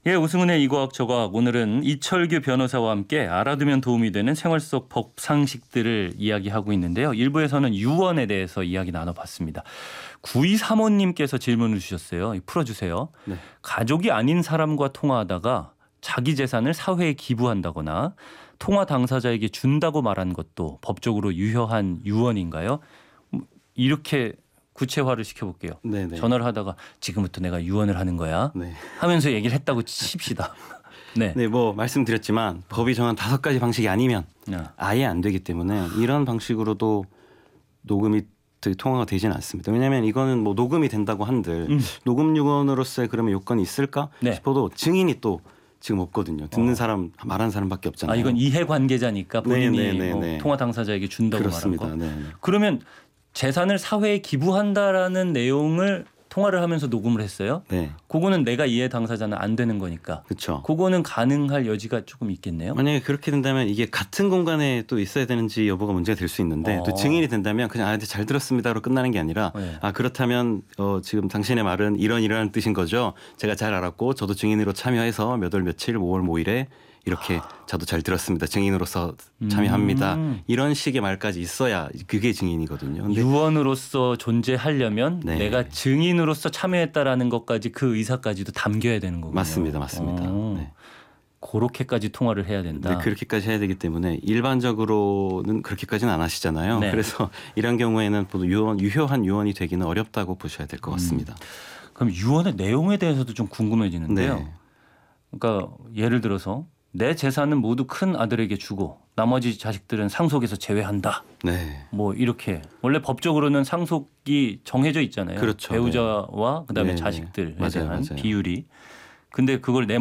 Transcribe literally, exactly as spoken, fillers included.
예, 오승훈의 이 과학 저 과학. 오늘은 이철규 변호사와 함께 알아두면 도움이 되는 생활 속 법 상식들을 이야기하고 있는데요. 일 부에서는 유언에 대해서 이야기 나눠봤습니다. 구이삼오님께서 질문을 주셨어요. 풀어주세요. 네. 가족이 아닌 사람과 통화하다가 자기 재산을 사회에 기부한다거나 통화 당사자에게 준다고 말한 것도 법적으로 유효한 유언인가요? 이렇게 구체화를 시켜볼게요. 네네. 전화를 하다가 지금부터 내가 유언을 하는 거야 네. 하면서 얘기를 했다고 칩시다. 네. 네, 뭐 말씀드렸지만 법이 정한 다섯 가지 방식이 아니면 야. 아예 안 되기 때문에 이런 방식으로도 녹음이 통화가 되지는 않습니다. 왜냐하면 이거는 뭐 녹음이 된다고 한들 음. 녹음 유언으로서의 그러면 요건이 있을까 네. 싶어도 증인이 또 지금 없거든요. 듣는 어. 사람, 말하는 사람밖에 없잖아요. 아, 이건 이해관계자니까 본인이 네, 네, 네, 뭐 네. 통화 당사자에게 준다고 그렇습니다. 말한 거. 네, 네. 그러면 재산을 사회에 기부한다라는 내용을 통화를 하면서 녹음을 했어요. 네, 그거는 내가 이해 당사자는 안 되는 거니까. 그렇죠. 그거는 가능할 여지가 조금 있겠네요. 만약에 그렇게 된다면 이게 같은 공간에 또 있어야 되는지 여부가 문제가 될 수 있는데 어. 또 증인이 된다면 그냥 아, 잘 들었습니다로 끝나는 게 아니라 네. 아 그렇다면 어, 지금 당신의 말은 이런 이런 뜻인 거죠. 제가 잘 알았고 저도 증인으로 참여해서 몇 월 며칠 오월 오일에 이렇게 저도 잘 들었습니다. 증인으로서 참여합니다. 음. 이런 식의 말까지 있어야 그게 증인이거든요. 근데 유언으로서 존재하려면 네. 내가 증인으로서 참여했다라는 것까지 그 의사까지도 담겨야 되는 거군요. 맞습니다, 맞습니다. 어. 네. 그렇게까지 통화를 해야 된다. 네, 그렇게까지 해야 되기 때문에 일반적으로는 그렇게까지는 안 하시잖아요. 네. 그래서 이런 경우에는 모두 유언, 유효한 유언이 되기는 어렵다고 보셔야 될 것 같습니다. 그럼 유언의 내용에 대해서도 좀 궁금해지는데요. 네. 그러니까 예를 들어서 내 재산은 모두 큰 아들에게 주고 나머지 자식들은 상속에서 제외한다. 네. 뭐 이렇게 원래 법적으로는 상속이 정해져 있잖아요. 그렇죠. 배우자와 그다음에 네. 자식들에 맞아요, 대한 맞아요. 비율이. 근데 그걸 내